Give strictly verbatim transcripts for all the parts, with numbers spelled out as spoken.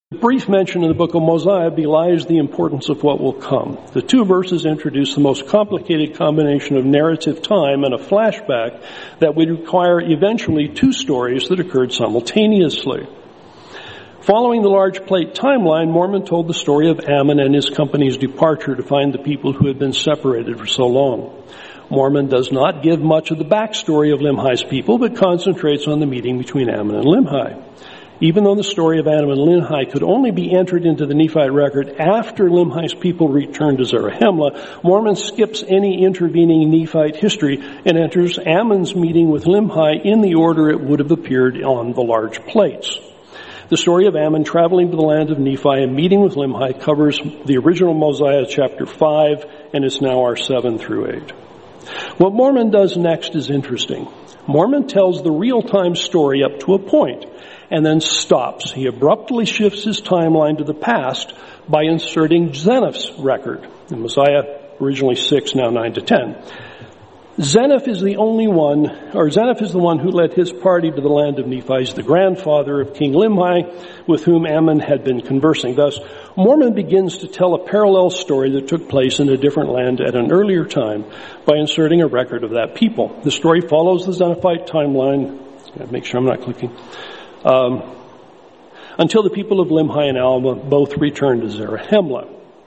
The brief mention in the book of Mosiah belies the importance of what will come. The two verses introduce the most complicated combination of narrative time and a flashback that would require eventually two stories that occurred simultaneously. Following the large plate timeline, Mormon told the story of Ammon and his company's departure to find the people who had been separated for so long. Mormon does not give much of the backstory of Limhi's people, but concentrates on the meeting between Ammon and Limhi. Even though the story of Ammon and Limhi could only be entered into the Nephite record after Limhi's people returned to Zarahemla, Mormon skips any intervening Nephite history and enters Ammon's meeting with Limhi in the order it would have appeared on the large plates. The story of Ammon traveling to the land of Nephi and meeting with Limhi covers the original Mosiah chapter five, and it's now our seven through eight. What Mormon does next is interesting. Mormon tells the real-time story up to a point, and then stops. He abruptly shifts his timeline to the past by inserting Zeniff's record. In Mosiah, originally six, now nine to ten. Zeniff is the only one, or Zeniff is the one who led his party to the land of Nephi. He's the grandfather of King Limhi, with whom Ammon had been conversing. Thus, Mormon begins to tell a parallel story that took place in a different land at an earlier time by inserting a record of that people. The story follows the Zeniffite timeline. Make sure I'm not clicking. Um, until the people of Limhi and Alma both returned to Zarahemla.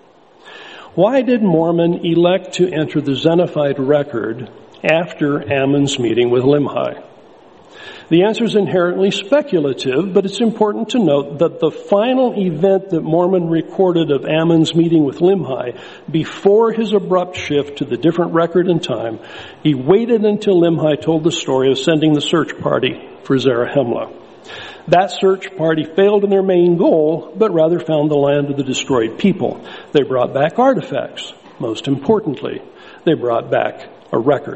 Why did Mormon elect to enter the Zeniffite record after Ammon's meeting with Limhi? The answer is inherently speculative, but it's important to note that the final event that Mormon recorded of Ammon's meeting with Limhi, before his abrupt shift to the different record and time, he waited until Limhi told the story of sending the search party for Zarahemla. That search party failed in their main goal, but rather found the land of the destroyed people. They brought back artifacts. Most importantly, they brought back a record.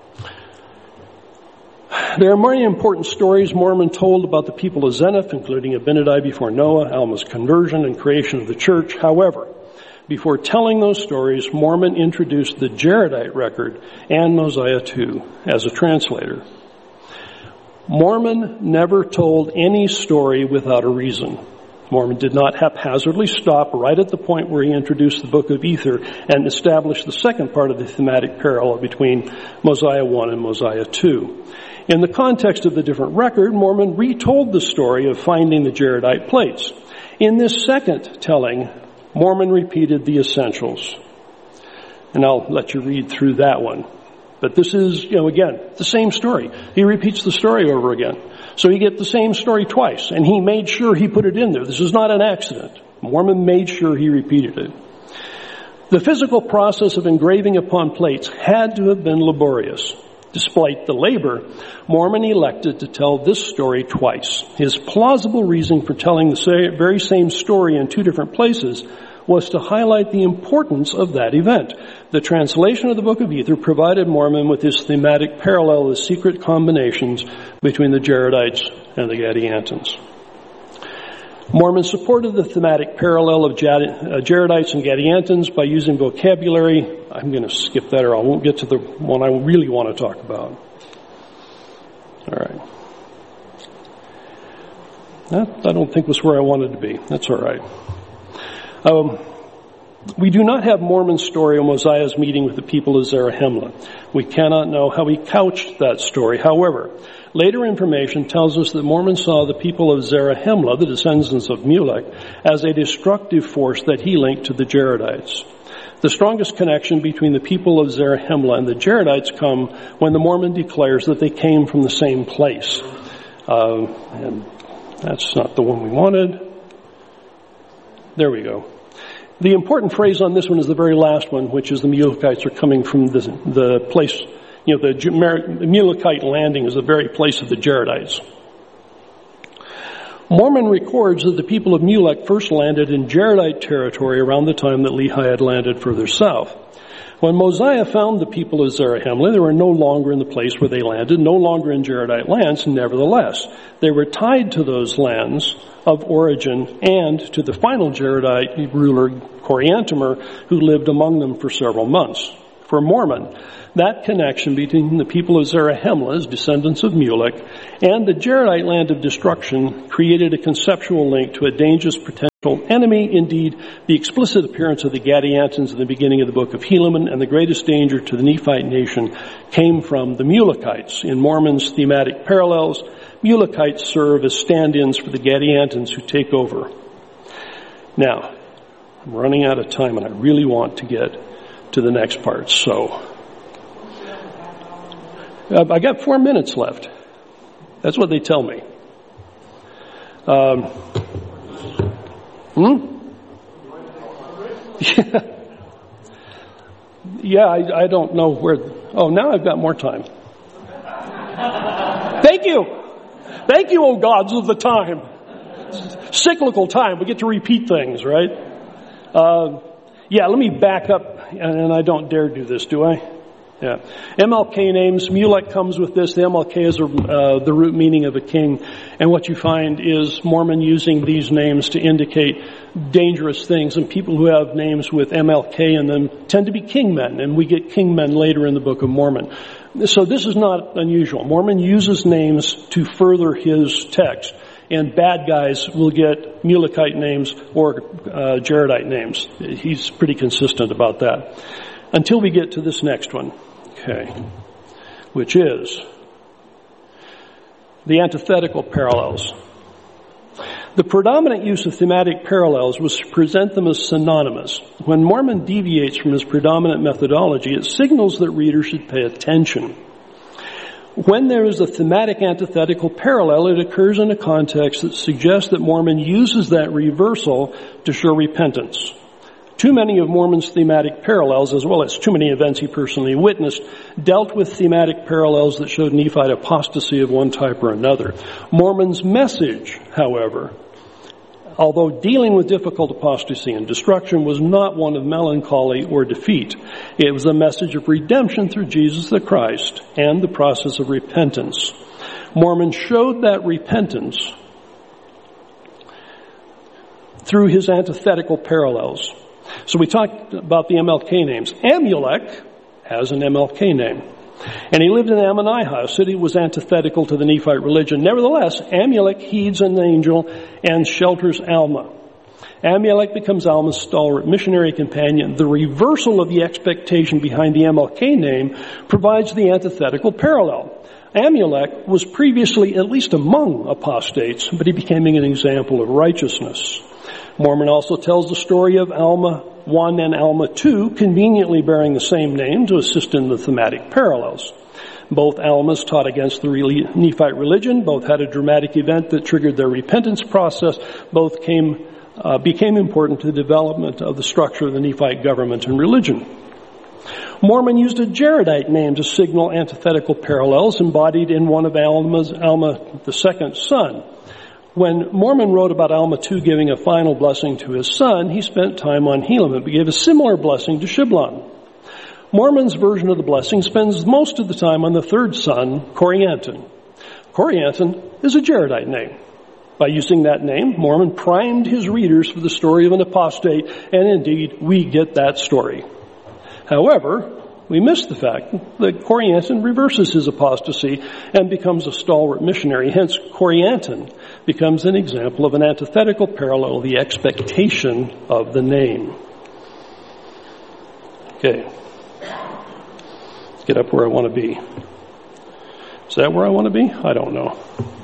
There are many important stories Mormon told about the people of Zeniff, including Abinadi before Noah, Alma's conversion, and creation of the church. However, before telling those stories, Mormon introduced the Jaredite record and Mosiah two as a translator. Mormon never told any story without a reason. Mormon did not haphazardly stop right at the point where he introduced the book of Ether and established the second part of the thematic parallel between Mosiah one and Mosiah two. In the context of the different record, Mormon retold the story of finding the Jaredite plates. In this second telling, Mormon repeated the essentials. And I'll let you read through that one. But this is, you know, again, the same story. He repeats the story over again. So you get the same story twice, and he made sure he put it in there. This is not an accident. Mormon made sure he repeated it. The physical process of engraving upon plates had to have been laborious. Despite the labor, Mormon elected to tell this story twice. His plausible reason for telling the very same story in two different places was to highlight the importance of that event. The translation of the Book of Ether provided Mormon with his thematic parallel of secret combinations between the Jaredites and the Gadiantons. Mormon supported the thematic parallel of Jaredites and Gadiantons by using vocabulary. I'm going to skip that, or I won't get to the one I really want to talk about. All right. That, I don't think was where I wanted to be. That's all right. Um, we do not have Mormon's story of Mosiah's meeting with the people of Zarahemla. We cannot know how he couched that story. However, later information tells us that Mormon saw the people of Zarahemla, the descendants of Mulek, as a destructive force that he linked to the Jaredites. The strongest connection between the people of Zarahemla and the Jaredites come when the Mormon declares that they came from the same place. Uh, and that's not the one we wanted. There we go. The important phrase on this one is the very last one, which is the Mulekites are coming from the, the place, you know, the Mulekite landing is the very place of the Jaredites. Mormon records that the people of Mulek first landed in Jaredite territory around the time that Lehi had landed further south. When Mosiah found the people of Zarahemla, they were no longer in the place where they landed, no longer in Jaredite lands. Nevertheless, they were tied to those lands of origin and to the final Jaredite ruler, Coriantumr, who lived among them for several months. For Mormon, that connection between the people of Zarahemla, as descendants of Mulek, and the Jaredite land of destruction created a conceptual link to a dangerous potential enemy. Indeed, the explicit appearance of the Gadiantans in the beginning of the book of Helaman and the greatest danger to the Nephite nation came from the Mulekites. In Mormon's thematic parallels, Mulekites serve as stand-ins for the Gadiantans who take over. Now, I'm running out of time and I really want to get to the next part, so uh, I got four minutes left. That's what they tell me. Um, hmm? Yeah, yeah I, I don't know where. Oh, now I've got more time. Thank you. Thank you, O gods of the time. Cyclical time. We get to repeat things, right? Uh, yeah, let me back up, and I don't dare do this, do I? Yeah. M L K names, Mulek comes with this. The M L K is uh, the root meaning of a king. And what you find is Mormon using these names to indicate dangerous things. And people who have names with M L K in them tend to be kingmen. And we get kingmen later in the Book of Mormon. So this is not unusual. Mormon uses names to further his text. And bad guys will get Mulekite names or uh, Jaredite names. He's pretty consistent about that. Until we get to this next one, okay, which is the antithetical parallels. The predominant use of thematic parallels was to present them as synonymous. When Mormon deviates from his predominant methodology, it signals that readers should pay attention. When there is a thematic antithetical parallel, it occurs in a context that suggests that Mormon uses that reversal to show repentance. Too many of Mormon's thematic parallels, as well as too many events he personally witnessed, dealt with thematic parallels that showed Nephite apostasy of one type or another. Mormon's message, however, although dealing with difficult apostasy and destruction, was not one of melancholy or defeat. It was a message of redemption through Jesus the Christ and the process of repentance. Mormon showed that repentance through his antithetical parallels. So we talked about the M L K names. Amulek has an M L K name. And he lived in Ammonihah, a city that was antithetical to the Nephite religion. Nevertheless, Amulek heeds an angel and shelters Alma. Amulek becomes Alma's stalwart missionary companion. The reversal of the expectation behind the M L K name provides the antithetical parallel. Amulek was previously at least among apostates, but he became an example of righteousness. Mormon also tells the story of Alma one and Alma two, conveniently bearing the same name to assist in the thematic parallels. Both Almas taught against the Nephite religion. Both had a dramatic event that triggered their repentance process. Both came, uh, became important to the development of the structure of the Nephite government and religion. Mormon used a Jaredite name to signal antithetical parallels embodied in one of Alma's, Alma the second's son. When Mormon wrote about Alma two giving a final blessing to his son, he spent time on Helaman, but gave a similar blessing to Shiblon. Mormon's version of the blessing spends most of the time on the third son, Corianton. Corianton is a Jaredite name. By using that name, Mormon primed his readers for the story of an apostate, and indeed, we get that story. However, we miss the fact that Corianton reverses his apostasy and becomes a stalwart missionary. Hence, Corianton becomes an example of an antithetical parallel, the expectation of the name. Okay. Let's get up where I want to be. Is that where I want to be? I don't know.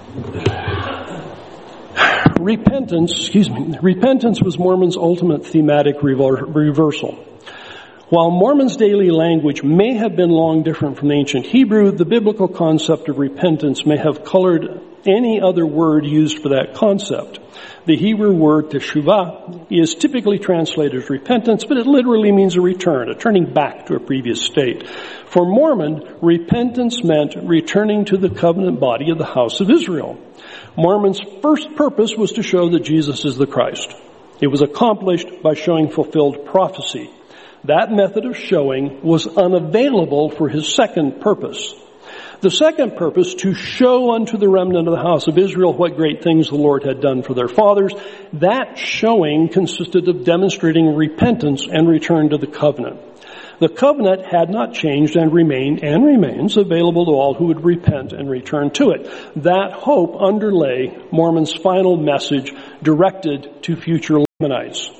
Repentance, excuse me, repentance was Mormon's ultimate thematic rever- reversal. While Mormon's daily language may have been long different from the ancient Hebrew, the biblical concept of repentance may have colored any other word used for that concept. The Hebrew word teshuvah is typically translated as repentance, but it literally means a return, a turning back to a previous state. For Mormon, repentance meant returning to the covenant body of the house of Israel. Mormon's first purpose was to show that Jesus is the Christ. It was accomplished by showing fulfilled prophecy. That method of showing was unavailable for his second purpose. The second purpose, to show unto the remnant of the house of Israel what great things the Lord had done for their fathers, that showing consisted of demonstrating repentance and return to the covenant. The covenant had not changed and remained and remains available to all who would repent and return to it. That hope underlay Mormon's final message directed to future Lamanites.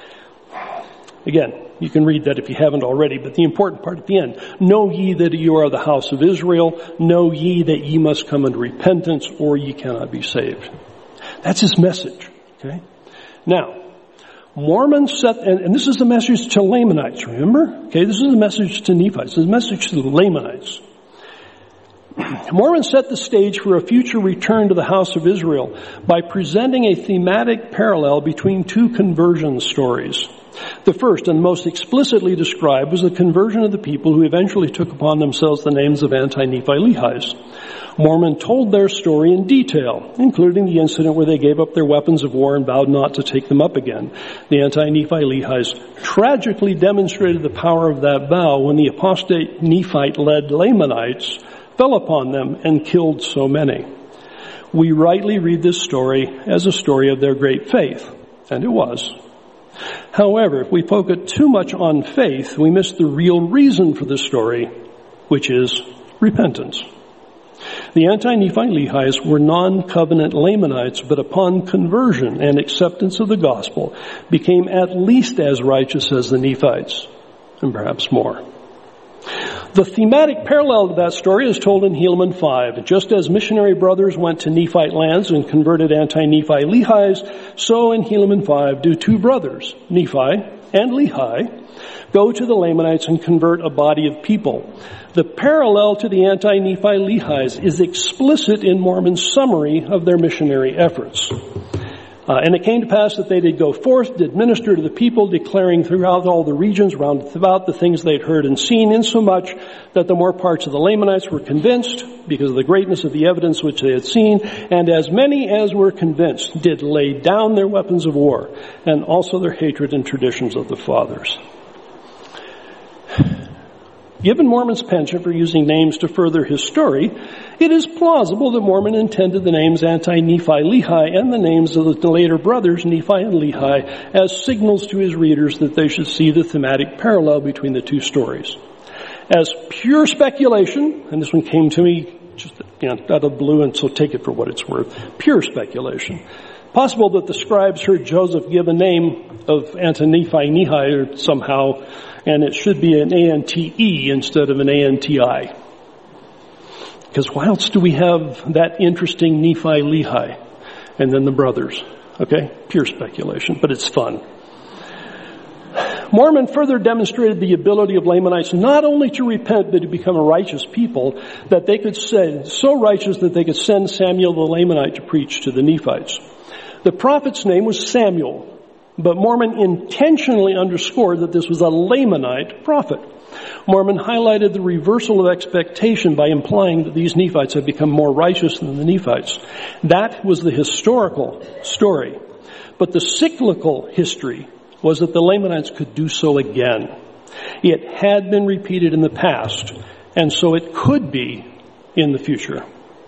Again, you can read that if you haven't already, but the important part at the end, know ye that you are the house of Israel, know ye that ye must come unto repentance, or ye cannot be saved. That's his message, okay? Now, Mormons set, and, and this is the message to Lamanites, remember? Okay, this is the message to Nephites, this is the message to the Lamanites. Mormons set the stage for a future return to the house of Israel by presenting a thematic parallel between two conversion stories. The first and most explicitly described was the conversion of the people who eventually took upon themselves the names of anti-Nephi-Lehi's. Mormon told their story in detail, including the incident where they gave up their weapons of war and vowed not to take them up again. The anti-Nephi-Lehi's tragically demonstrated the power of that vow when the apostate Nephite-led Lamanites fell upon them and killed so many. We rightly read this story as a story of their great faith, and it was. However, if we focus too much on faith, we miss the real reason for the story, which is repentance. The anti-Nephi-Lehi's were non-covenant Lamanites, but upon conversion and acceptance of the gospel, became at least as righteous as the Nephites, and perhaps more. The thematic parallel to that story is told in Helaman five. Just as missionary brothers went to Nephite lands and converted anti-Nephi-Lehi's, so in Helaman five do two brothers, Nephi and Lehi, go to the Lamanites and convert a body of people. The parallel to the anti-Nephi-Lehi's is explicit in Mormon's summary of their missionary efforts. Uh, and it came to pass that they did go forth, did minister to the people, declaring throughout all the regions round about the things they'd heard and seen, insomuch that the more parts of the Lamanites were convinced, because of the greatness of the evidence which they had seen, and as many as were convinced did lay down their weapons of war, and also their hatred and traditions of the fathers. Given Mormon's penchant for using names to further his story, it is plausible that Mormon intended the names anti-Nephi-Lehi and the names of the later brothers, Nephi and Lehi, as signals to his readers that they should see the thematic parallel between the two stories. As pure speculation, and this one came to me just you know, out of the blue, and so take it for what it's worth, pure speculation. Possible that the scribes heard Joseph give a name of anti-Nephi-Lehi or somehow, and it should be an A N T E instead of an A N T I. Because why else do we have that interesting Nephi-Lehi and then the brothers? Okay, pure speculation, but it's fun. Mormon further demonstrated the ability of Lamanites not only to repent, but to become a righteous people, that they could send, so righteous that they could send Samuel the Lamanite to preach to the Nephites. The prophet's name was Samuel, but Mormon intentionally underscored that this was a Lamanite prophet. Mormon highlighted the reversal of expectation by implying that these Nephites had become more righteous than the Nephites. That was the historical story. But the cyclical history was that the Lamanites could do so again. It had been repeated in the past, and so it could be in the future.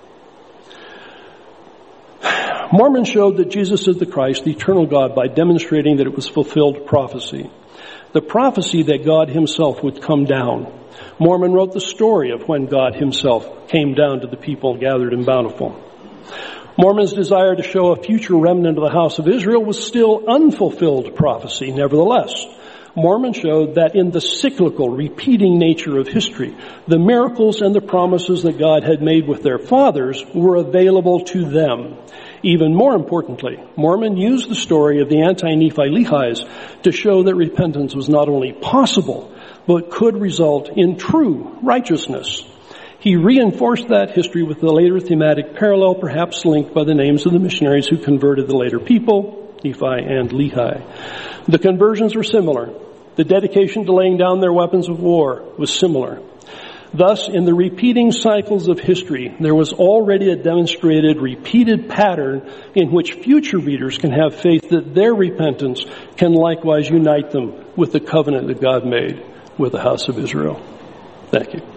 Mormon showed that Jesus is the Christ, the eternal God, by demonstrating that it was fulfilled prophecy. The prophecy that God himself would come down. Mormon wrote the story of when God himself came down to the people gathered in Bountiful. Mormon's desire to show a future remnant of the house of Israel was still unfulfilled prophecy. Nevertheless, Mormon showed that in the cyclical, repeating nature of history, the miracles and the promises that God had made with their fathers were available to them. Even more importantly, Mormon used the story of the anti-Nephi-Lehi's to show that repentance was not only possible, but could result in true righteousness. He reinforced that history with the later thematic parallel, perhaps linked by the names of the missionaries who converted the later people, Nephi and Lehi. The conversions were similar. The dedication to laying down their weapons of war was similar. Thus, in the repeating cycles of history, there was already a demonstrated, repeated pattern in which future readers can have faith that their repentance can likewise unite them with the covenant that God made with the house of Israel. Thank you.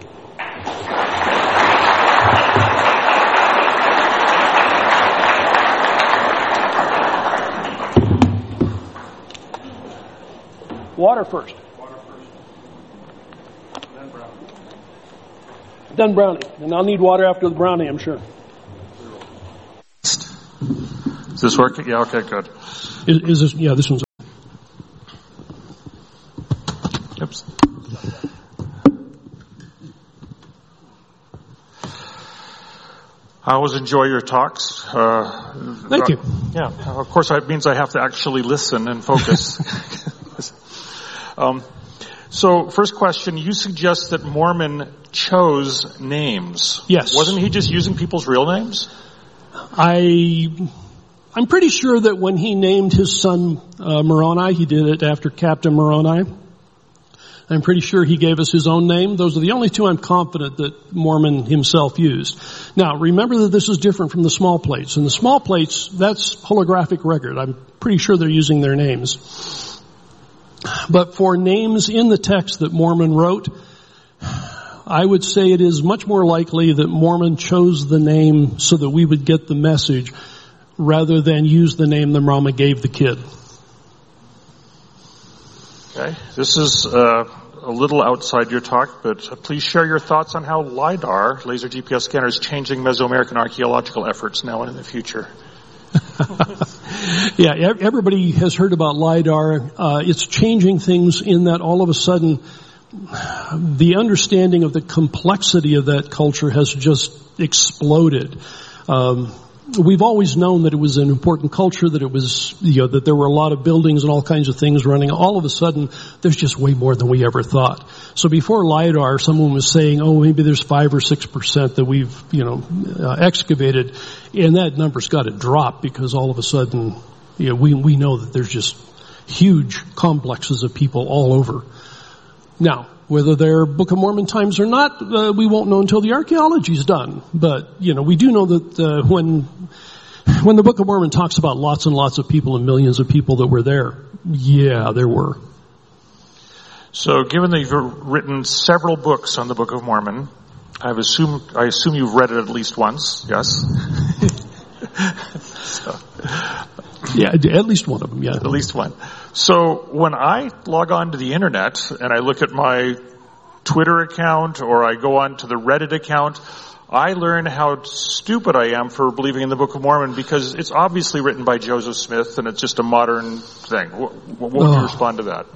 Water first. Done brownie. And I'll need water after the brownie, I'm sure. Is this working? Yeah, okay, good. Is, is this, yeah, this one's. Oops. I always enjoy your talks. Uh, Thank you. Yeah, of course it means I have to actually listen and focus. um, so, first question, you suggest that Mormon chose names. Yes. Wasn't he just using people's real names? I, I'm pretty sure that when he named his son uh, Moroni, he did it after Captain Moroni. I'm pretty sure he gave us his own name. Those are the only two I'm confident that Mormon himself used. Now, remember that this is different from the small plates. In the small plates, that's holographic record. I'm pretty sure they're using their names. But for names in the text that Mormon wrote, I would say it is much more likely that Mormon chose the name so that we would get the message rather than use the name that Mormon gave the kid. Okay, this is uh, a little outside your talk, but please share your thoughts on how LiDAR, laser G P S scanner, is changing Mesoamerican archaeological efforts now and in the future. Yeah, everybody has heard about LiDAR. Uh, it's changing things in that all of a sudden the understanding of the complexity of that culture has just exploded. Um, We've always known that it was an important culture, that it was, you know, that there were a lot of buildings and all kinds of things running. All of a sudden, there's just way more than we ever thought. So before LiDAR, someone was saying, oh, maybe there's five or six percent that we've, you know, uh, excavated. And that number's got to drop because all of a sudden, you know, we, we know that there's just huge complexes of people all over. Now, whether they're Book of Mormon times or not, uh, we won't know until the archaeology's done. But, you know, we do know that uh, when when the Book of Mormon talks about lots and lots of people and millions of people that were there, yeah, there were. So given that you've written several books on the Book of Mormon, I've assumed, I assume you've read it at least once, yes? so. Yeah, at least one of them, yeah. At least one. So when I log on to the internet and I look at my Twitter account or I go on to the Reddit account, I learn how stupid I am for believing in the Book of Mormon because it's obviously written by Joseph Smith and it's just a modern thing. What, what would oh. you respond to that?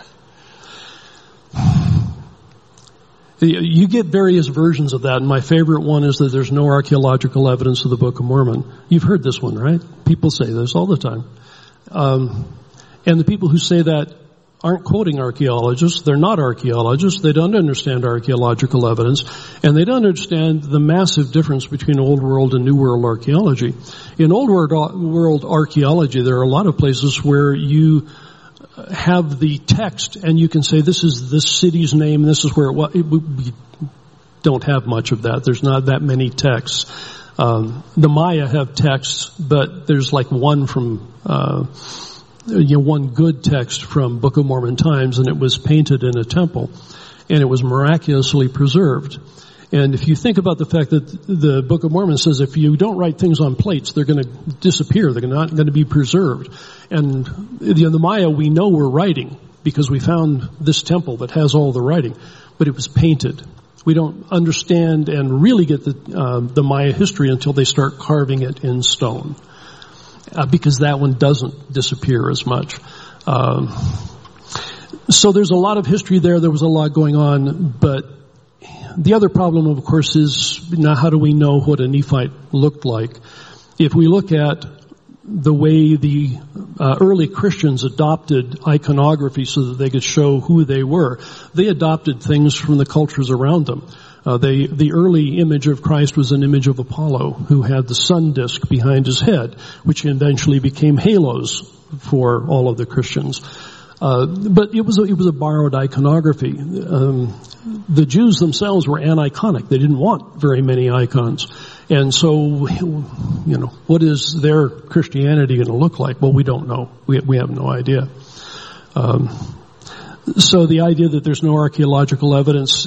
You get various versions of that, and my favorite one is that there's no archaeological evidence of the Book of Mormon. You've heard this one, right? People say this all the time. Um, and the people who say that aren't quoting archaeologists. They're not archaeologists. They don't understand archaeological evidence, and they don't understand the massive difference between Old World and New World archaeology. In Old World archaeology, there are a lot of places where you have the text and you can say this is this city's name, this is where it was. We don't have much of that. There's not that many texts. Um, the Maya have texts, but there's like one from, uh, you know, one good text from Book of Mormon times, and it was painted in a temple, and it was miraculously preserved. And if you think about the fact that the Book of Mormon says if you don't write things on plates, they're going to disappear. They're not going to be preserved. And you know, the Maya we know were writing because we found this temple that has all the writing, but it was painted. We don't understand and really get the uh, the Maya history until they start carving it in stone, uh, because that one doesn't disappear as much. Um, so there's a lot of history there. There was a lot going on, but the other problem, of course, is now how do we know what a Nephite looked like? If we look at the way the uh, early Christians adopted iconography so that they could show who they were, they adopted things from the cultures around them. Uh, they, the early image of Christ was an image of Apollo, who had the sun disk behind his head, which eventually became halos for all of the Christians. Uh, but it was a, it was a borrowed iconography. Um, the Jews themselves were aniconic. They didn't want very many icons. And so, you know, what is their Christianity going to look like? Well, we don't know. We, we have no idea. Um, so the idea that there's no archaeological evidence,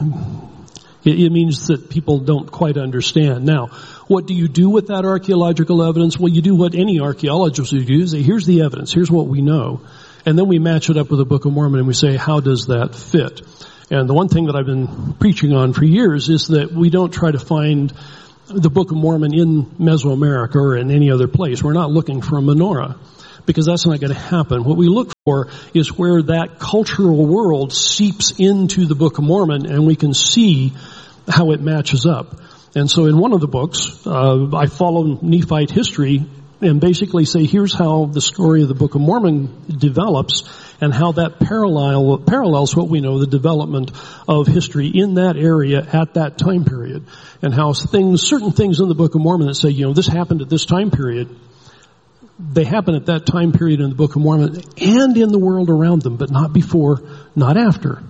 it, it means that people don't quite understand. Now, what do you do with that archaeological evidence? Well, you do what any archaeologist would do. Say, here's the evidence. Here's what we know. And then we match it up with the Book of Mormon and we say, how does that fit? And the one thing that I've been preaching on for years is that we don't try to find the Book of Mormon in Mesoamerica or in any other place. We're not looking for a menorah, because that's not going to happen. What we look for is where that cultural world seeps into the Book of Mormon, and we can see how it matches up. And so in one of the books, uh, I follow Nephite history and basically say, here's how the story of the Book of Mormon develops and how that parallel, parallels what we know, the development of history in that area at that time period, and how things, certain things in the Book of Mormon that say, you know, this happened at this time period, they happen at that time period in the Book of Mormon and in the world around them, but not before, not after.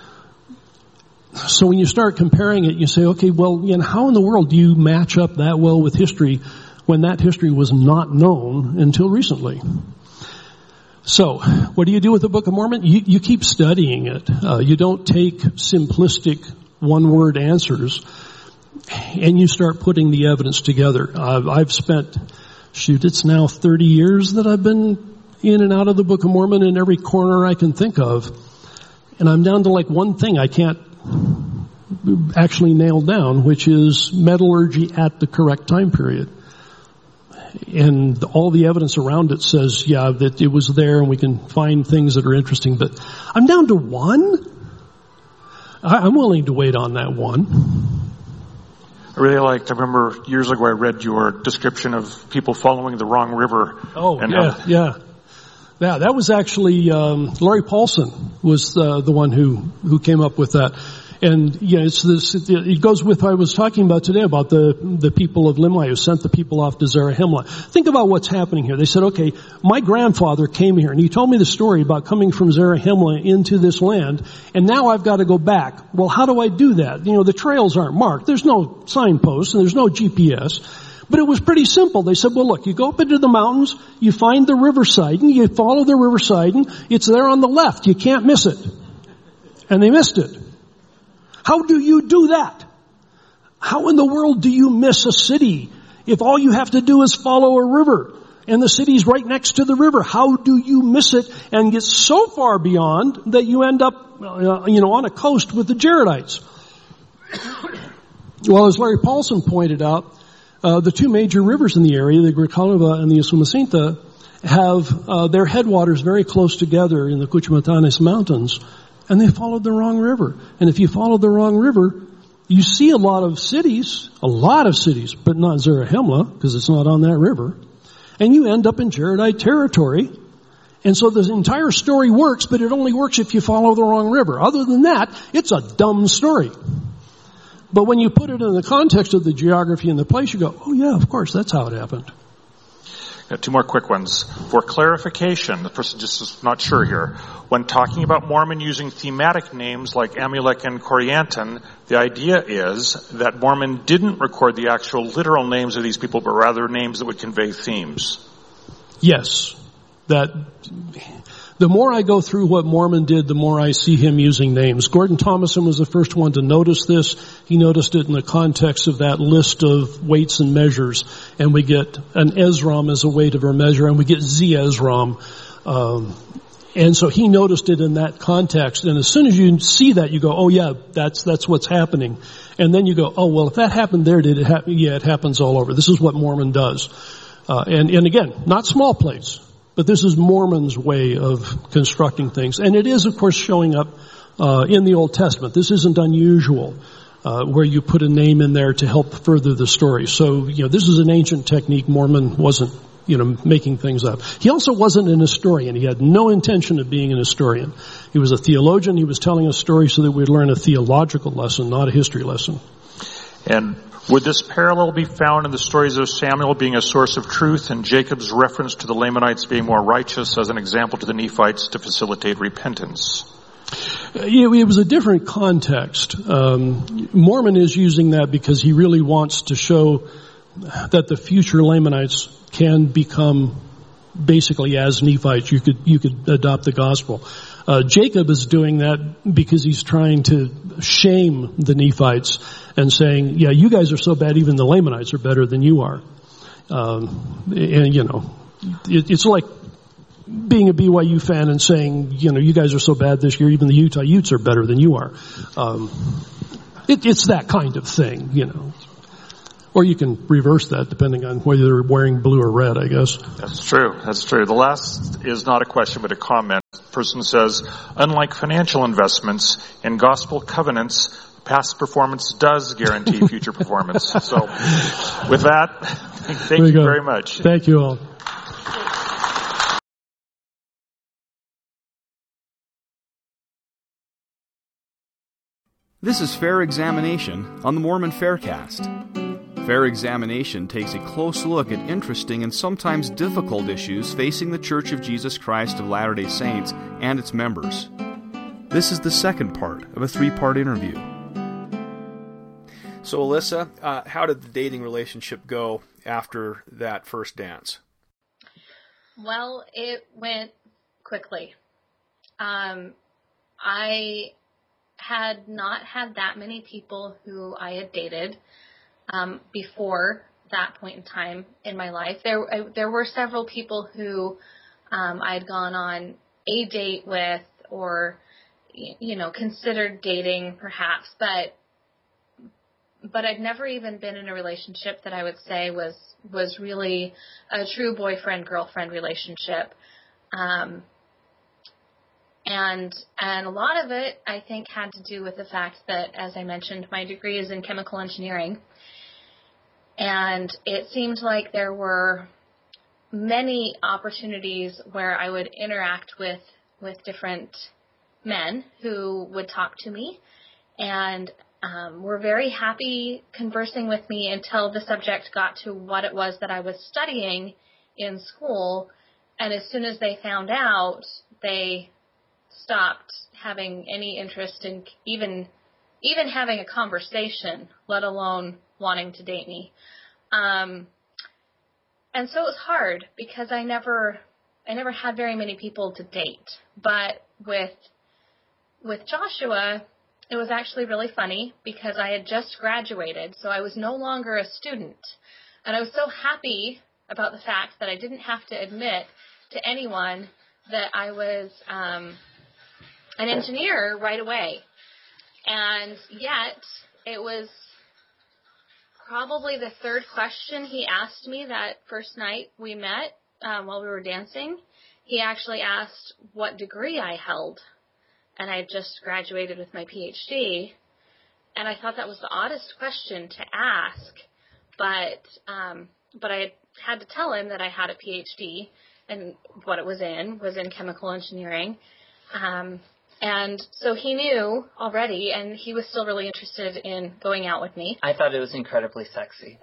So when you start comparing it, you say, okay, well, you know, how in the world do you match up that well with history when that history was not known until recently? So, what do you do with the Book of Mormon? You, you keep studying it. Uh, you don't take simplistic one-word answers, and you start putting the evidence together. Uh, I've spent, shoot, it's now thirty years that I've been in and out of the Book of Mormon in every corner I can think of. And I'm down to like one thing I can't actually nail down, which is metallurgy at the correct time period. And all the evidence around it says, yeah, that it was there and we can find things that are interesting. But I'm down to one. I'm willing to wait on that one. I really liked, I remember years ago I read your description of people following the wrong river. Oh, and yeah, how, yeah. Yeah, that was actually, um, Larry Paulson was uh, the one who, who came up with that. And, yeah, it's this, it goes with what I was talking about today about the, the people of Limhi who sent the people off to Zarahemla. Think about what's happening here. They said, okay, my grandfather came here and he told me the story about coming from Zarahemla into this land, and now I've got to go back. Well, how do I do that? You know, the trails aren't marked. There's no signposts and there's no G P S. But it was pretty simple. They said, well, look, you go up into the mountains, you find the riverside, and you follow the riverside, and it's there on the left. You can't miss it. And they missed it. How do you do that? How in the world do you miss a city if all you have to do is follow a river and the city's right next to the river? How do you miss it and get so far beyond that you end up, uh, you know, on a coast with the Jaredites? Well, as Larry Paulson pointed out, uh, the two major rivers in the area, the Grijalva and the Usumacinta, have uh, their headwaters very close together in the Cuchumatanes Mountains. And they followed the wrong river. And if you follow the wrong river, you see a lot of cities, a lot of cities, but not Zarahemla, because it's not on that river. And you end up in Jaredite territory. And so the entire story works, but it only works if you follow the wrong river. Other than that, it's a dumb story. But when you put it in the context of the geography and the place, you go, oh yeah, of course, that's how it happened. Got two more quick ones. For clarification, the person just is not sure here. When talking about Mormon using thematic names like Amulek and Corianton, the idea is that Mormon didn't record the actual literal names of these people, but rather names that would convey themes. Yes. That, the more I go through what Mormon did, the more I see him using names. Gordon Thomason was the first one to notice this. He noticed it in the context of that list of weights and measures. And we get an Ezram as a weight of a measure, and we get Z-Ezram. Um, and so he noticed it in that context. And as soon as you see that, you go, oh yeah, that's, that's what's happening. And then you go, oh well, if that happened there, did it happen? Yeah, it happens all over. This is what Mormon does. Uh, and, and again, not small plates. But this is Mormon's way of constructing things. And it is, of course, showing up uh, in the Old Testament. This isn't unusual, uh, where you put a name in there to help further the story. So, you know, this is an ancient technique. Mormon wasn't, you know, making things up. He also wasn't an historian. He had no intention of being an historian. He was a theologian. He was telling a story so that we'd learn a theological lesson, not a history lesson. And would this parallel be found in the stories of Samuel being a source of truth and Jacob's reference to the Lamanites being more righteous as an example to the Nephites to facilitate repentance? Yeah, it was a different context. Um, Mormon is using that because he really wants to show that the future Lamanites can become basically as Nephites. You could, you could adopt the gospel. Uh, Jacob is doing that because he's trying to shame the Nephites and saying, yeah, you guys are so bad, even the Lamanites are better than you are. Um, and, you know, it, it's like being a B Y U fan and saying, you know, you guys are so bad this year, even the Utah Utes are better than you are. Um, it, it's that kind of thing, you know. Or you can reverse that depending on whether they're wearing blue or red, I guess. That's true. That's true. The last is not a question but a comment. The person says, unlike financial investments in gospel covenants, past performance does guarantee future performance. So with that, thank you, you very much. Thank you all. This is Fair Examination on the Mormon Faircast. Fair Examination takes a close look at interesting and sometimes difficult issues facing the Church of Jesus Christ of Latter-day Saints and its members. This is the second part of a three-part interview. So, Alyssa, uh, how did the dating relationship go after that first dance? Well, it went quickly. Um, I had not had that many people who I had dated um, before that point in time in my life. There, I, there were several people who um, I had gone on a date with, or you know, considered dating perhaps, but but I'd never even been in a relationship that I would say was was really a true boyfriend-girlfriend relationship. Um, And and a lot of it, I think, had to do with the fact that, as I mentioned, my degree is in chemical engineering. And it seemed like there were many opportunities where I would interact with, with different men who would talk to me and um, were very happy conversing with me until the subject got to what it was that I was studying in school. And as soon as they found out, they stopped having any interest in even even having a conversation, let alone wanting to date me. Um, and so it was hard because I never I never had very many people to date. But with with Joshua, it was actually really funny because I had just graduated, so I was no longer a student. And I was so happy about the fact that I didn't have to admit to anyone that I was um, an engineer right away. And yet, it was probably the third question he asked me that first night we met um, while we were dancing. He actually asked what degree I held. And I had just graduated with my P H D. And I thought that was the oddest question to ask. But um, but I had to tell him that I had a P H D. And what it was in was in chemical engineering. Um And so he knew already, and he was still really interested in going out with me. I thought it was incredibly sexy.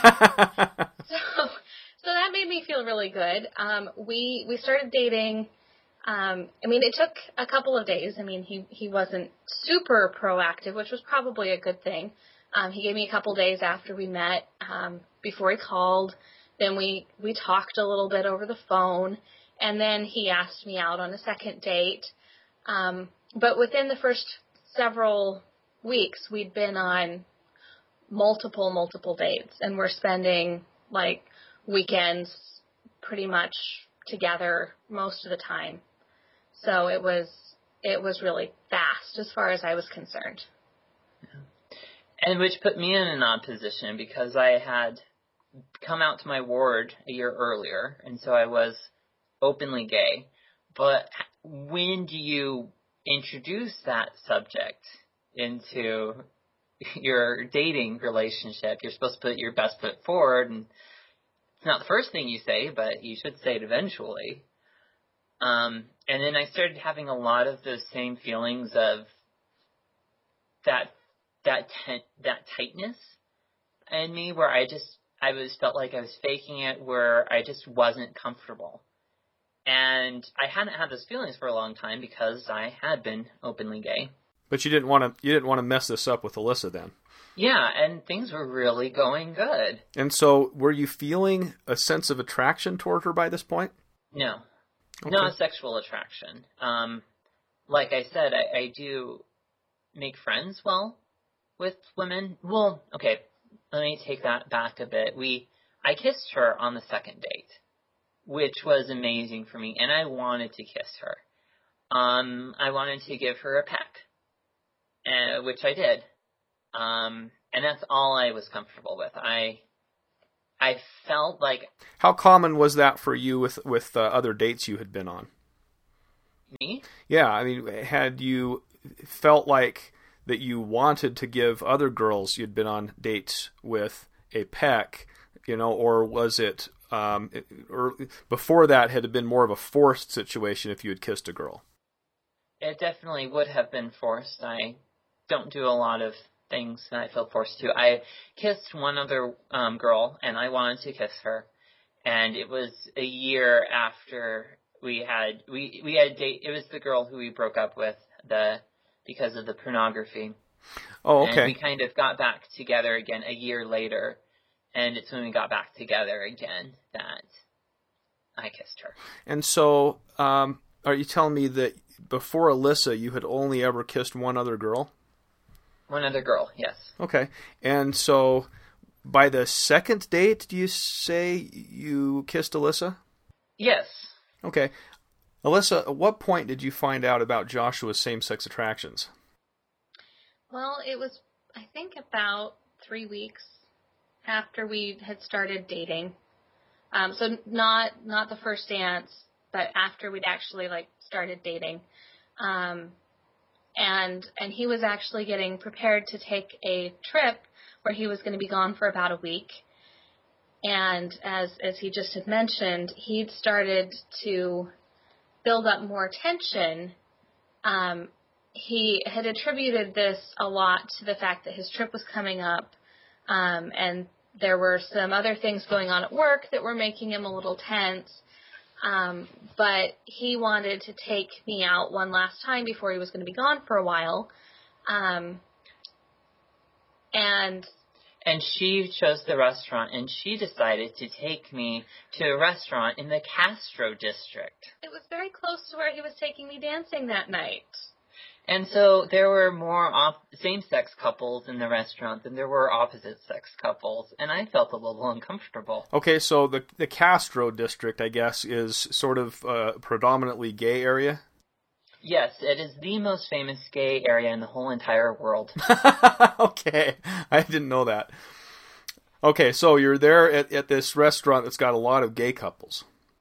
so, so that made me feel really good. Um, we we started dating. Um, I mean, it took a couple of days. I mean, he, he wasn't super proactive, which was probably a good thing. Um, he gave me a couple days after we met, um, before he called. Then we, we talked a little bit over the phone, and then he asked me out on a second date. Um, but within the first several weeks, we'd been on multiple, multiple dates, and we're spending, like, weekends pretty much together most of the time. So it was, it was really fast as far as I was concerned. Yeah. And which put me in an odd position because I had come out to my ward a year earlier, and so I was openly gay. But when do you introduce that subject into your dating relationship? You're supposed to put your best foot forward, and it's not the first thing you say, but you should say it eventually. Um, and then I started having a lot of those same feelings of that that ten- that tightness in me, where I just I was felt like I was faking it, where I just wasn't comfortable. And I hadn't had those feelings for a long time because I had been openly gay. But you didn't want to you didn't want to mess this up with Alyssa then. Yeah, and things were really going good. And so were you feeling a sense of attraction toward her by this point? No. Okay. Not a sexual attraction. Um, like I said, I, I do make friends well with women. Well, okay, let me take that back a bit. We I kissed her on the second date. which was amazing for me, and I wanted to kiss her. Um, I wanted to give her a peck, uh, which I did. Um, and that's all I was comfortable with. I I felt like... How common was that for you with, with uh, other dates you had been on? Me? Yeah, I mean, had you felt like that you wanted to give other girls you'd been on dates with a peck, you know, or was it... Um, or before that, had it been more of a forced situation if you had kissed a girl? It definitely would have been forced. I don't do a lot of things that I feel forced to. I kissed one other um, girl, and I wanted to kiss her, and it was a year after we had we we had a date. It was the girl who we broke up with the because of the pornography. Oh, okay. And we kind of got back together again a year later. And it's when we got back together again that I kissed her. And so, um, are you telling me that before Alyssa, you had only ever kissed one other girl? One other girl, yes. Okay. And so, by the second date, do you say you kissed Alyssa? Yes. Okay. Alyssa, at what point did you find out about Joshua's same-sex attractions? Well, it was, I think, about three weeks after we had started dating. Um, so not not the first dance, but after we'd actually like started dating. Um, and and he was actually getting prepared to take a trip where he was going to be gone for about a week. And as as he just had mentioned, he'd started to build up more tension. Um, he had attributed this a lot to the fact that his trip was coming up. Um, and there were some other things going on at work that were making him a little tense. Um, but he wanted to take me out one last time before he was going to be gone for a while. Um, and and she chose the restaurant, and she decided to take me to a restaurant in the Castro district. It was very close to where he was taking me dancing that night. And so there were more op- same-sex couples in the restaurant than there were opposite-sex couples, and I felt a little uncomfortable. Okay, so the the Castro district, I guess, is sort of a predominantly gay area? Yes, it is the most famous gay area in the whole entire world. Okay, I didn't know that. Okay, so you're there at, at this restaurant that's got a lot of gay couples.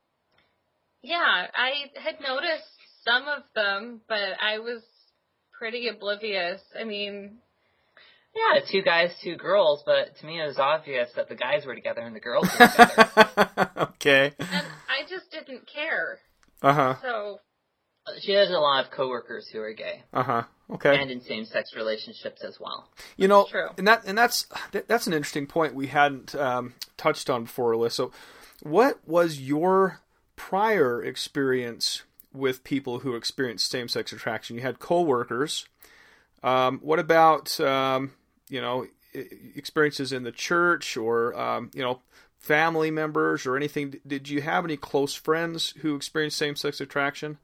Yeah, I had noticed some of them, but I was pretty oblivious. I mean... Yeah, two guys, two girls, but to me it was obvious that the guys were together and the girls were together. Okay. And I just didn't care. Uh-huh. So... She has a lot of coworkers who are gay. Uh-huh. Okay. And in same-sex relationships as well. You know, True. and that and that's that's an interesting point we hadn't um, touched on before, Alyssa. What was your prior experience with people who experienced same-sex attraction? You had coworkers. Um, what about um, you know experiences in the church or um, you know family members or anything? Did you have any close friends who experienced same-sex attraction?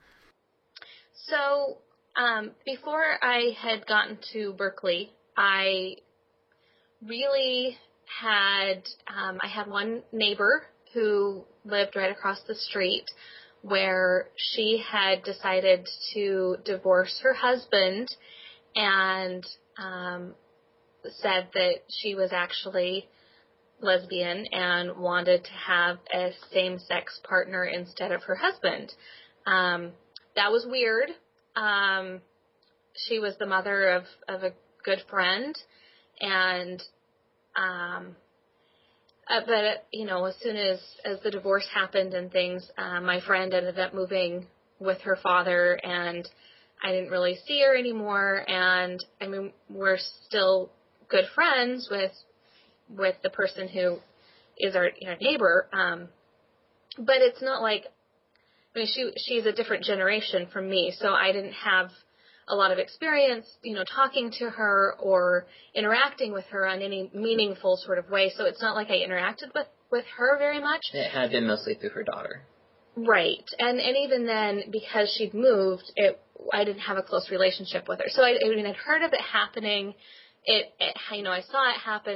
So, um, before I had gotten to Berkeley, I really had, um, I had one neighbor who lived right across the street where she had decided to divorce her husband and um, said that she was actually lesbian and wanted to have a same-sex partner instead of her husband. Um, That was weird. Um, she was the mother of, of a good friend, and um, uh, but you know, as soon as, as the divorce happened and things, uh, my friend ended up moving with her father, and I didn't really see her anymore. And I mean, we're still good friends with with the person who is our, our neighbor, um, but it's not like. I mean, she she's a different generation from me, so I didn't have a lot of experience, you know, talking to her or interacting with her on any meaningful sort of way. So it's not like I interacted with, with her very much. It had been mostly through her daughter. Right. And and even then, because she'd moved, it I didn't have a close relationship with her. So I, I mean, I'd heard of it happening. It, it you know, I saw it happen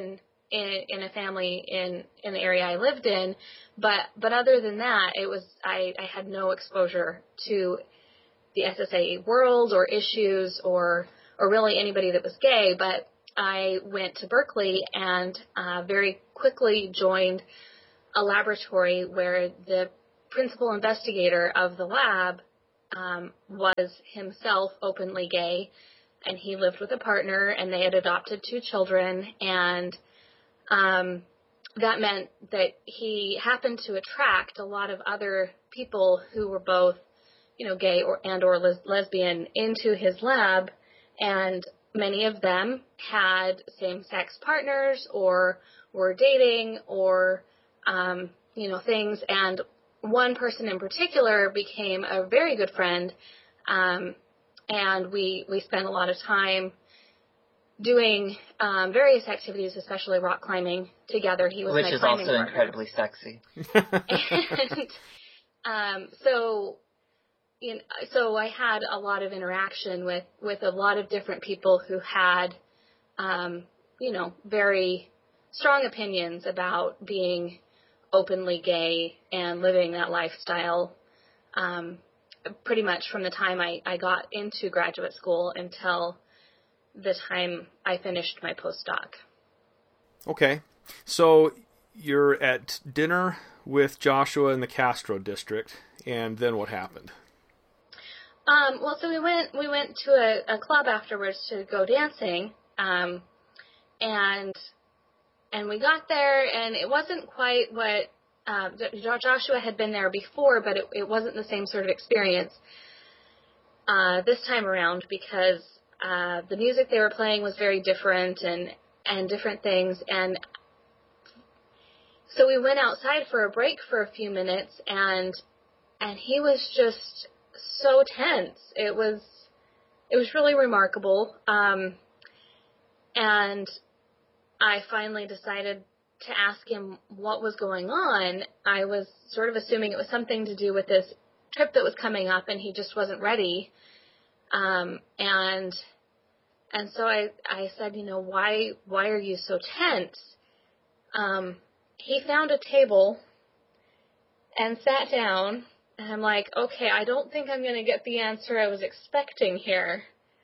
in, in a family in, in the area I lived in. But, but other than that, it was, I, I had no exposure to the S S A world or issues or, or really anybody that was gay. But I went to Berkeley and uh, very quickly joined a laboratory where the principal investigator of the lab um, was himself openly gay, and he lived with a partner, and they had adopted two children, and um, that meant that he happened to attract a lot of other people who were both, you know, gay or and or les- lesbian into his lab, and many of them had same-sex partners or were dating or, um, you know, things. And one person in particular became a very good friend, um, and we, we spent a lot of time doing um, various activities, especially rock climbing, together. He was Which my is climbing also partner. incredibly sexy. And um, so, you know, so I had a lot of interaction with, with a lot of different people who had, um, you know, very strong opinions about being openly gay and living that lifestyle, um, pretty much from the time I, I got into graduate school until the time I finished my postdoc. Okay. So you're at dinner with Joshua in the Castro district, and then what happened? Um, well, so we went we went to a, a club afterwards to go dancing, um, and and we got there, and it wasn't quite what uh, Joshua had been there before, but it, it wasn't the same sort of experience uh, this time around because uh, the music they were playing was very different and and different things, and so we went outside for a break for a few minutes, and and he was just so tense. It was, it was really remarkable. Um, and I finally decided to ask him what was going on. I was sort of assuming it was something to do with this trip that was coming up, and he just wasn't ready. Um, and, and so I, I said, you know, why, why are you so tense? Um, he found a table and sat down. And I'm like, okay, I don't think I'm going to get the answer I was expecting here.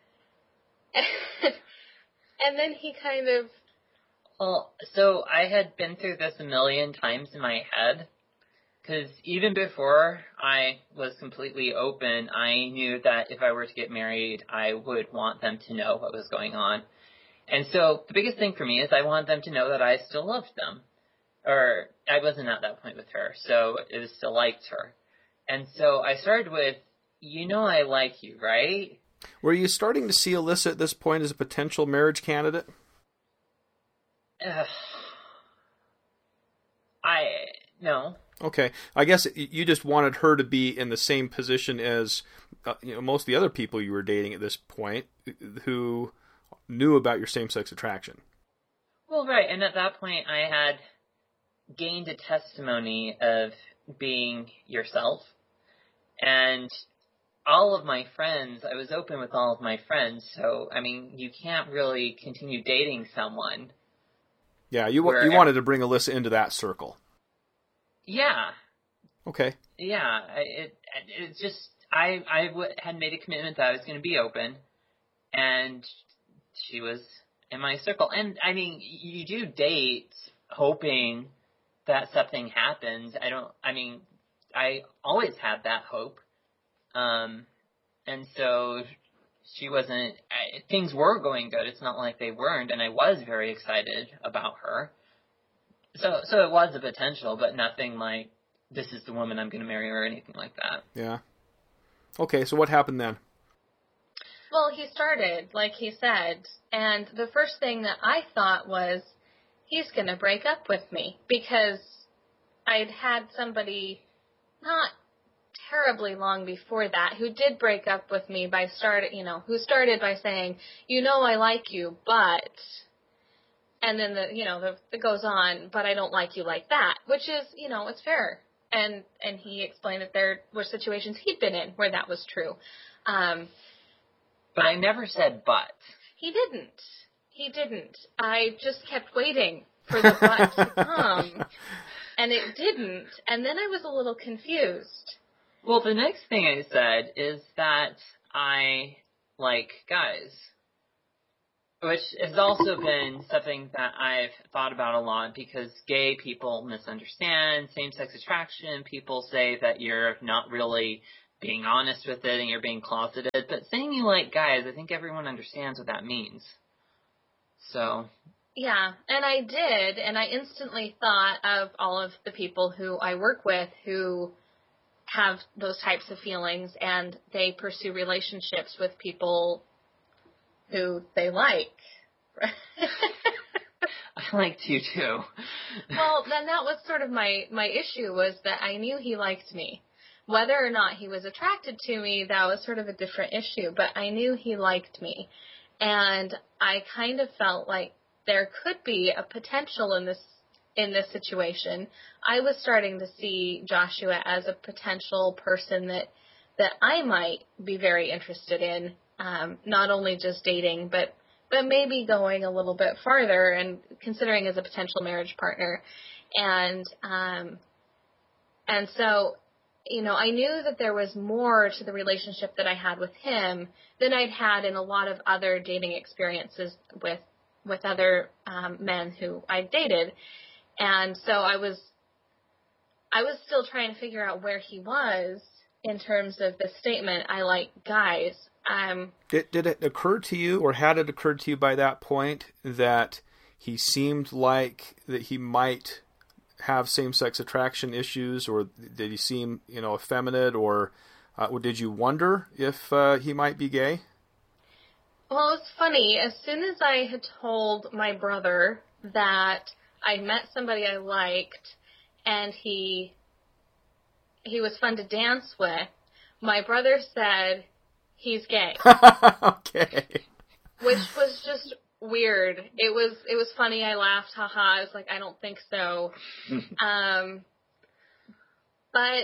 And, and then he kind of... Well, so I had been through this a million times in my head, because even before I was completely open, I knew that if I were to get married, I would want them to know what was going on. And so the biggest thing for me is I wanted them to know that I still loved them. Or I wasn't at that point with her, so it was still liked her. And so I started with, you know I like you, right? Were you starting to see Alyssa at this point as a potential marriage candidate? Uh, I, no. Okay. I guess you just wanted her to be in the same position as uh, you know, most of the other people you were dating at this point who knew about your same-sex attraction. Well, right. And at that point, I had gained a testimony of being yourself. And all of my friends, I was open with all of my friends, so, I mean, you can't really continue dating someone. Yeah, you where, you wanted to bring Alyssa into that circle. Yeah. Okay. Yeah, it it's just, I, I w- had made a commitment that I was going to be open, and she was in my circle. And, I mean, you do date hoping that something happens. I don't, I mean... I always had that hope, um, and so she wasn't, I, things were going good, it's not like they weren't, and I was very excited about her, so so it was a potential, but nothing like, this is the woman I'm going to marry or anything like that. Yeah. Okay, so what happened then? Well, he started, like he said, and the first thing that I thought was, he's going to break up with me, because I'd had somebody... not terribly long before that, who did break up with me by start, you know, who started by saying, you know, I like you, but, and then the, you know, the, it goes on, but I don't like you like that, which is, you know, it's fair. And, and he explained that there were situations he'd been in where that was true. Um, but I never said but. He didn't. He didn't. I just kept waiting for the butt to come, and it didn't. And then I was a little confused. Well, the next thing I said is that I like guys, which has also been something that I've thought about a lot because gay people misunderstand same-sex attraction. People say that you're not really being honest with it and you're being closeted. But saying you like guys, I think everyone understands what that means. So... Yeah, and I did, and I instantly thought of all of the people who I work with who have those types of feelings, and they pursue relationships with people who they like. I liked you too. Well, then that was sort of my, my issue, was that I knew he liked me. Whether or not he was attracted to me, that was sort of a different issue, but I knew he liked me. And I kind of felt like there could be a potential in this in this situation. I was starting to see Joshua as a potential person that that I might be very interested in, um, not only just dating, but but maybe going a little bit farther and considering as a potential marriage partner. And um, and so, you know, I knew that there was more to the relationship that I had with him than I'd had in a lot of other dating experiences with with other um, men who I dated. And so I was I was still trying to figure out where he was in terms of the statement, I like guys. Um, did, did it occur to you, or had it occurred to you by that point, that he seemed like that he might have same-sex attraction issues, or did he seem, you know, effeminate, or, uh, or did you wonder if uh, he might be gay? Well, it's funny. As soon as I had told my brother that I met somebody I liked and he he was fun to dance with, my brother said he's gay. Okay. Which was just weird. It was it was funny. I laughed. Haha. I was like, I don't think so. um, but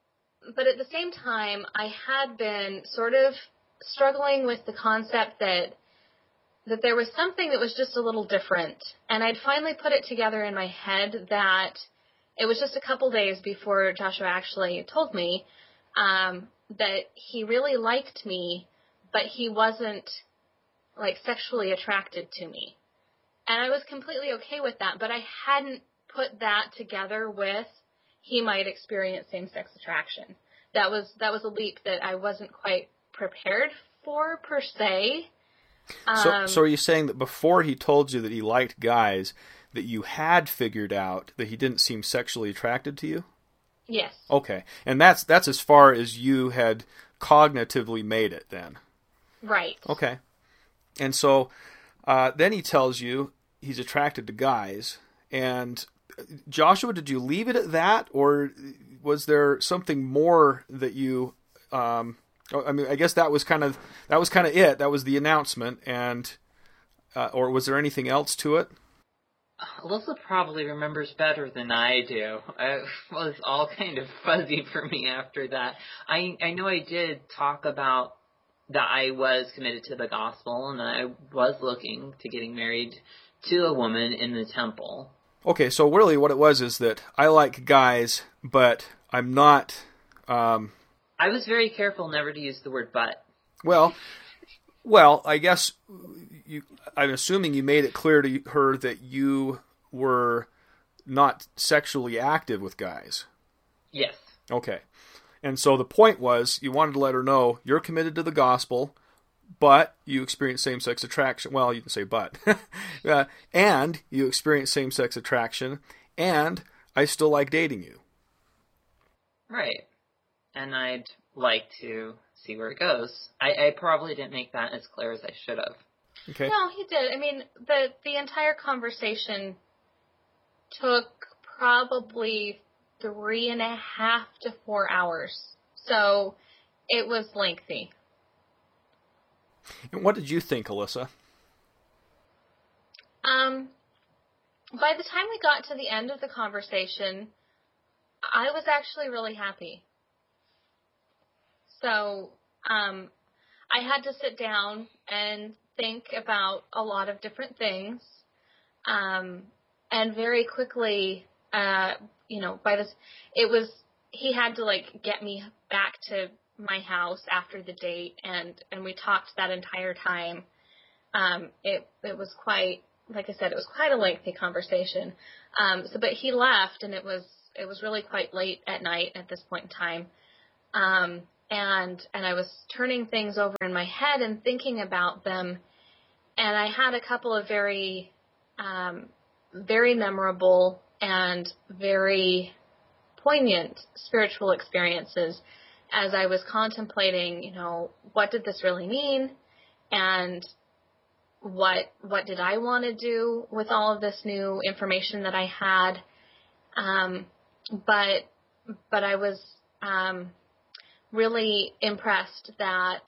but at the same time, I had been sort of struggling with the concept that that there was something that was just a little different. And I'd finally put it together in my head that it was just a couple days before Joshua actually told me um, that he really liked me, but he wasn't, like, sexually attracted to me. And I was completely okay with that, but I hadn't put that together with he might experience same-sex attraction. That was that was a leap that I wasn't quite prepared for, per se. Um, so, so are you saying that before he told you that he liked guys, that you had figured out that he didn't seem sexually attracted to you? Yes. Okay. And that's that's as far as you had cognitively made it then? Right. Okay. And so uh, then he tells you he's attracted to guys. And Joshua, did you leave it at that? Or was there something more that you... Um, I mean, I guess that was kind of that was kind of it. That was the announcement, and uh, or was there anything else to it? Alyssa probably remembers better than I do. It was all kind of fuzzy for me after that. I I know I did talk about that I was committed to the gospel, and I was looking to getting married to a woman in the temple. Okay, so really what it was is that I like guys, but I'm not... Um, I was very careful never to use the word but. Well, well, I guess you, I'm assuming you made it clear to her that you were not sexually active with guys. Yes. Okay. And so the point was you wanted to let her know you're committed to the gospel, but you experience same-sex attraction. Well, you can say but. uh, and you experience same-sex attraction, and I still like dating you. Right. And I'd like to see where it goes. I, I probably didn't make that as clear as I should have. Okay. No, he did. I mean, the the entire conversation took probably three and a half to four hours. So it was lengthy. And what did you think, Alyssa? Um, by the time we got to the end of the conversation, I was actually really happy. So, um, I had to sit down and think about a lot of different things. Um, and very quickly, uh, you know, by this, it was, he had to like get me back to my house after the date, and, and we talked that entire time. Um, it, it was quite, like I said, it was quite a lengthy conversation. Um, so, but he left, and it was, it was really quite late at night at this point in time. Um, and, and I was turning things over in my head and thinking about them. And I had a couple of very, um, very memorable and very poignant spiritual experiences as I was contemplating, you know, what did this really mean? And what, what did I want to do with all of this new information that I had? Um, but, but I was, um, really impressed that,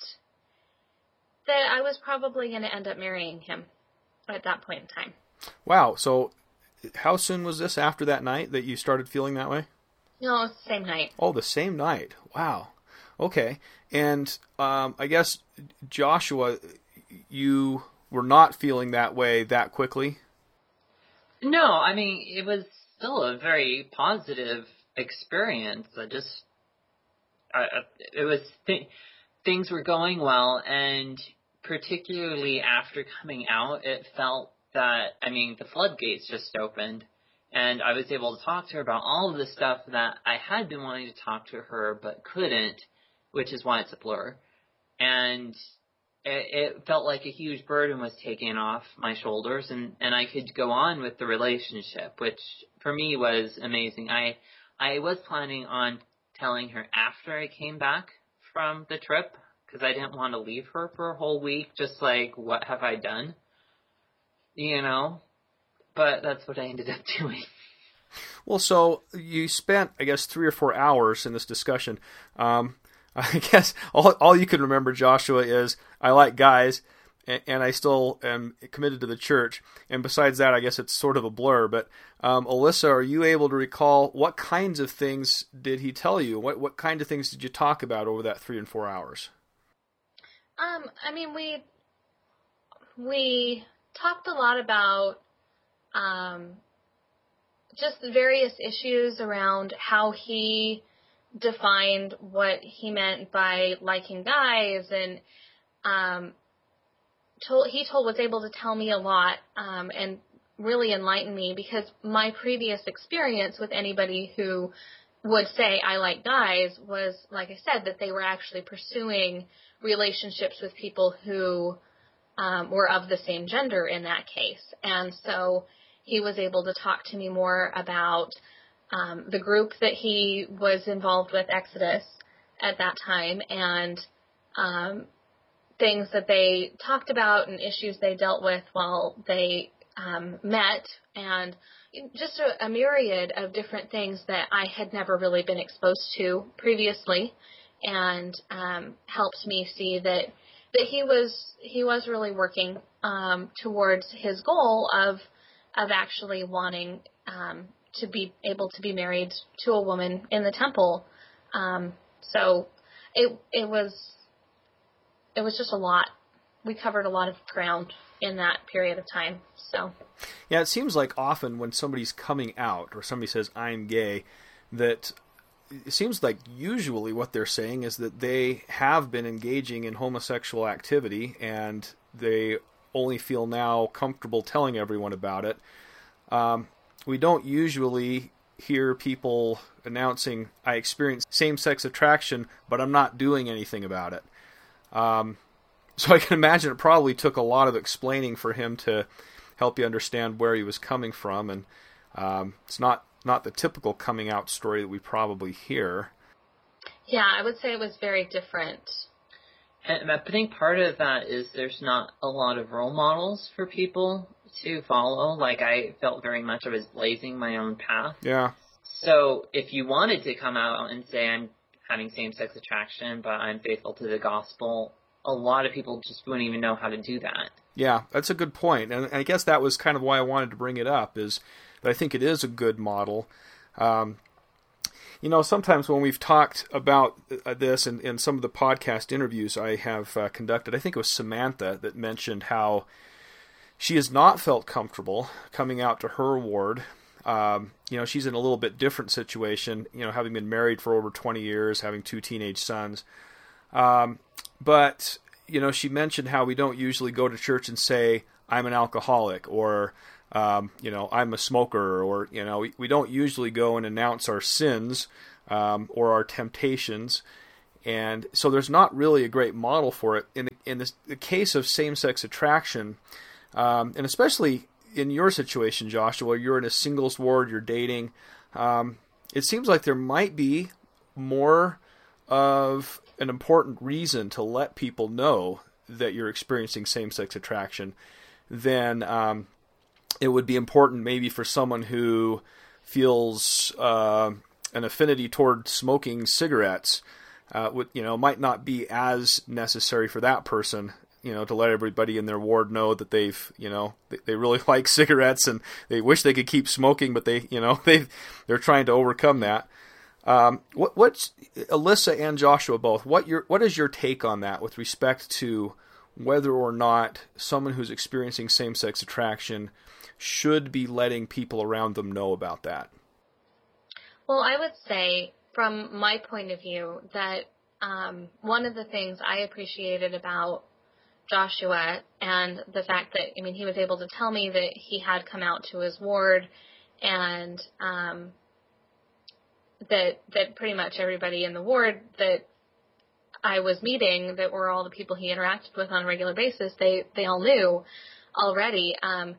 that I was probably going to end up marrying him at that point in time. Wow. So how soon was this after that night that you started feeling that way? No, it's the same night. Oh, the same night. Wow. Okay. And um, I guess, Joshua, you were not feeling that way that quickly? No, I mean, it was still a very positive experience. I just, I, it was, th- things were going well, and particularly after coming out, it felt that, I mean, the floodgates just opened, and I was able to talk to her about all of the stuff that I had been wanting to talk to her but couldn't, which is why it's a blur. And it, it felt like a huge burden was taken off my shoulders, and, and I could go on with the relationship, which for me was amazing. I I was planning on telling her after I came back from the trip, because I didn't want to leave her for a whole week, just like, what have I done? You know? But that's what I ended up doing. Well, so you spent, I guess, three or four hours in this discussion. Um, I guess all all you can remember, Joshua, is I like guys, and, and I still am committed to the church. And besides that, I guess it's sort of a blur. But um, Alyssa, are you able to recall what kinds of things did he tell you? What what kind of things did you talk about over that three and four hours? Um, I mean, we we talked a lot about um, just the various issues around how he defined what he meant by liking guys, and um, told, he told was able to tell me a lot um, and really enlighten me, because my previous experience with anybody who would say I like guys was, like I said, that they were actually pursuing relationships with people who um, were of the same gender in that case. And so he was able to talk to me more about um, the group that he was involved with, Exodus, at that time, and um, things that they talked about and issues they dealt with while they um, met, and just a, a myriad of different things that I had never really been exposed to previously, and um, helped me see that that he was he was really working um, towards his goal of of actually wanting um, to be able to be married to a woman in the temple. Um, so it it was it was just a lot. We covered a lot of ground in that period of time. So yeah, it seems like often when somebody's coming out or somebody says I'm gay, that it seems like usually what they're saying is that they have been engaging in homosexual activity and they only feel now comfortable telling everyone about it. Um, we don't usually hear people announcing, I experience same-sex attraction, but I'm not doing anything about it. Um, so I can imagine it probably took a lot of explaining for him to help you understand where he was coming from, and um, it's not not the typical coming out story that we probably hear. Yeah, I would say it was very different. And I think part of that is there's not a lot of role models for people to follow. Like, I felt very much I was blazing my own path. Yeah. So if you wanted to come out and say I'm having same-sex attraction, but I'm faithful to the gospel, a lot of people just wouldn't even know how to do that. Yeah, that's a good point. And I guess that was kind of why I wanted to bring it up, is that I think it is a good model. Um, you know, sometimes when we've talked about this in, in some of the podcast interviews I have uh, conducted, I think it was Samantha that mentioned how she has not felt comfortable coming out to her ward. Um, you know, she's in a little bit different situation, you know, having been married for over twenty years, having two teenage sons. Um, but, you know, she mentioned how we don't usually go to church and say, I'm an alcoholic, or, um, you know, I'm a smoker, or, you know, we, we don't usually go and announce our sins um, or our temptations. And so there's not really a great model for it. In the, in this, the case of same-sex attraction, um, and especially in your situation, Joshua, you're in a singles ward, you're dating, um, it seems like there might be more of an important reason to let people know that you're experiencing same-sex attraction than um, it would be important maybe for someone who feels uh, an affinity toward smoking cigarettes. Uh, would, you know, might not be as necessary for that person, you know, to let everybody in their ward know that they've, you know, they, they really like cigarettes and they wish they could keep smoking, but they, you know, they they're trying to overcome that. Um, what, what's Alyssa and Joshua both? What your what is your take on that with respect to whether or not someone who's experiencing same-sex attraction should be letting people around them know about that? Well, I would say, from my point of view, that um, one of the things I appreciated about Joshua and the fact that, I mean, he was able to tell me that he had come out to his ward, and um, that that pretty much everybody in the ward that I was meeting, that were all the people he interacted with on a regular basis, they, they all knew already. Um,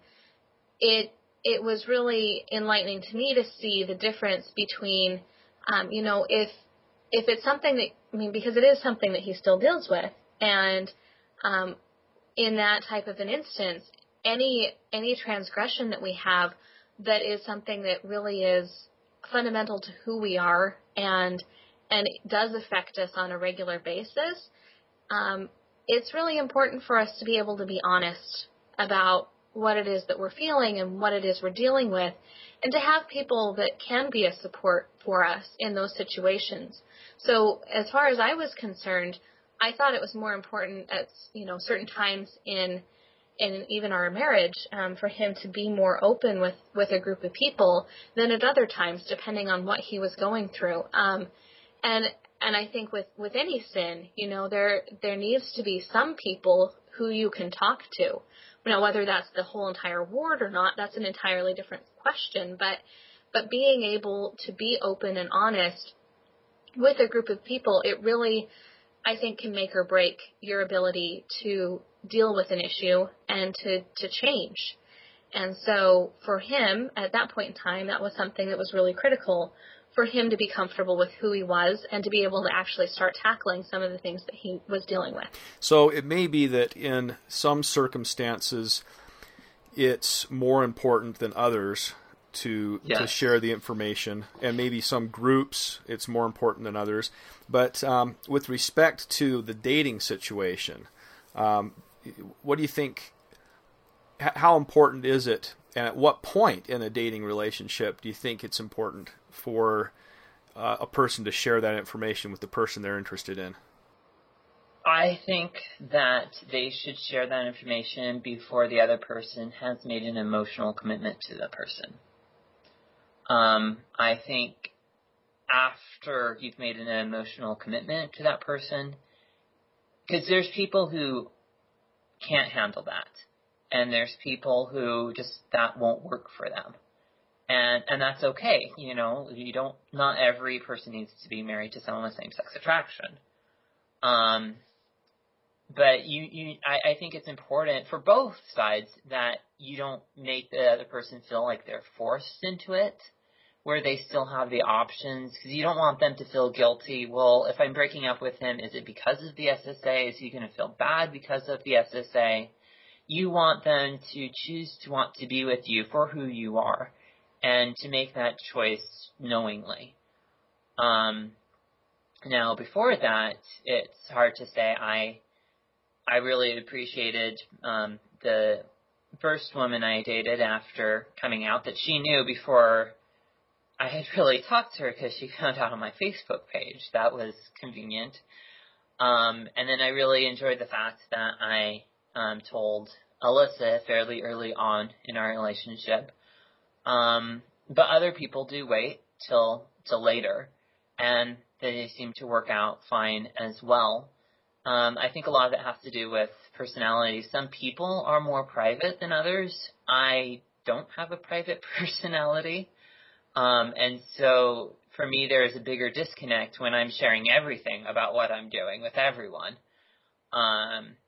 it it was really enlightening to me to see the difference between, um, you know, if if it's something that, I mean, because it is something that he still deals with, and um, in that type of an instance, any any transgression that we have that is something that really is fundamental to who we are and and it does affect us on a regular basis, um, it's really important for us to be able to be honest about what it is that we're feeling and what it is we're dealing with, and to have people that can be a support for us in those situations. So as far as I was concerned, I thought it was more important at, you know, certain times in in even our marriage um, for him to be more open with, with a group of people than at other times, depending on what he was going through. Um, and and I think with, with any sin, you know, there there needs to be some people who you can talk to. Now, whether that's the whole entire ward or not, that's an entirely different question. But but being able to be open and honest with a group of people, it really, I think, can make or break your ability to deal with an issue and to, to change. And so for him, at that point in time, that was something that was really critical for him to be comfortable with who he was and to be able to actually start tackling some of the things that he was dealing with. So it may be that in some circumstances it's more important than others to yes. to share the information, and maybe some groups it's more important than others. But um, with respect to the dating situation, um, what do you think, how important is it, and at what point in a dating relationship do you think it's important for uh, a person to share that information with the person they're interested in? I think that they should share that information before the other person has made an emotional commitment to the person. Um, I think after you've made an emotional commitment to that person, because there's people who can't handle that, and there's people who just, that won't work for them. And and that's okay, you know, you don't, not every person needs to be married to someone with same-sex attraction. Um, but you, you I, I think it's important for both sides that you don't make the other person feel like they're forced into it, where they still have the options, because you don't want them to feel guilty. Well, if I'm breaking up with him, is it because of the S S A? Is he going to feel bad because of the S S A? You want them to choose to want to be with you for who you are, and to make that choice knowingly. Um, now, before that, it's hard to say. I I really appreciated um, the first woman I dated after coming out, that she knew before I had really talked to her, because she found out on my Facebook page. That was convenient. Um, and then I really enjoyed the fact that I um, told Alyssa fairly early on in our relationship. Um, but other people do wait till till later, and they seem to work out fine as well. Um, I think a lot of it has to do with personality. Some people are more private than others. I don't have a private personality. Um, and so for me, there is a bigger disconnect when I'm sharing everything about what I'm doing with everyone. Um,